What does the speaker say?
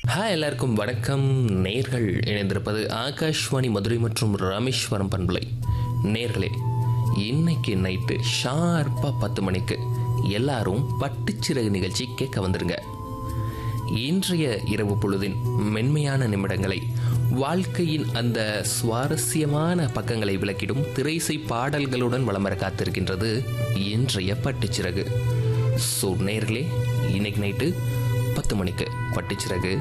Hi, எல்லாருக்கும் வணக்கம். நேர்கள் இணைந்திருப்பது ஆகாஷ்வாணி மதுரை மற்றும் ராமேஸ்வரம் பண்பலை. நேர்களே, இன்னைக்கு நைட்டு ஷார்ப்பாக 10 மணிக்கு எல்லாரும் பட்டுச்சிறகு நிகழ்ச்சி கேட்க வந்துருங்க. இன்றைய இரவு பொழுதின் மென்மையான நிமிடங்களை, வாழ்க்கையின் அந்த சுவாரஸ்யமான பக்கங்களை விளக்கிடும் திரைசை பாடல்களுடன் வலம் வர காத்திருக்கின்றது இன்றைய பட்டுச்சிறகு. ஸோ நேர்களே, இன்னைக்கு நைட்டு 10 மணிக்கு பட்டுச்சிறகு